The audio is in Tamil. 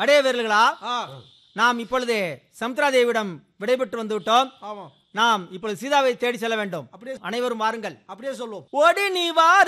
அடைய வீரர்களா, ஆ, நாம் இப்பொழுது சமுத்ரா தேவியிடம் விடைபெற்று வந்து விட்டோம். ஆமா நாம் இப்பொழுது சீதாவை தேடி செல்ல வேண்டும். அப்படியே அனைவரும் வாருங்கள். அப்படியே சொல்லுவோம். ஓடி நீ வா